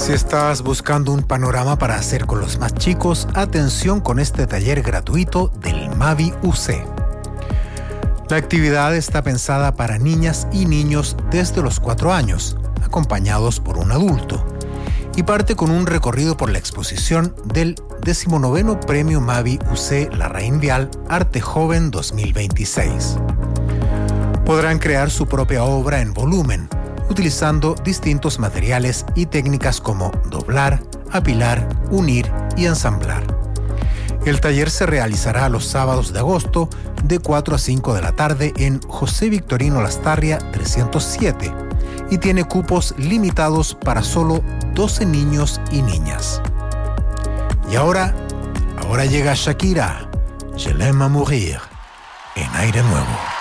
Si estás buscando un panorama para hacer con los más chicos, atención con este taller gratuito del Mavi UC. La actividad está pensada para niñas y niños desde los 4 años, acompañados por un adulto, y parte con un recorrido por la exposición del 19º Premio Mavi UC Larraín Vial Arte Joven 2026. Podrán crear su propia obra en volumen, utilizando distintos materiales y técnicas como doblar, apilar, unir y ensamblar. El taller se realizará los sábados de agosto de 4 a 5 de la tarde en José Victorino Lastarria 307 y tiene cupos limitados para solo 12 niños y niñas. Y ahora llega Shakira, Je l'aime à mourir, en Aire Nuevo.